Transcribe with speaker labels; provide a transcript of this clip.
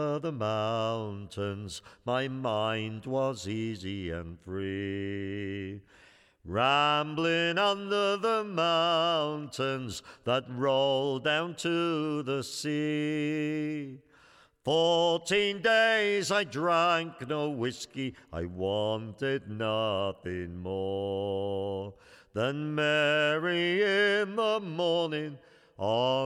Speaker 1: the mountains, my mind was easy and free. Rambling under the mountains that roll down to the sea. 14 days I drank no whiskey, I wanted nothing more than Mary in the morning on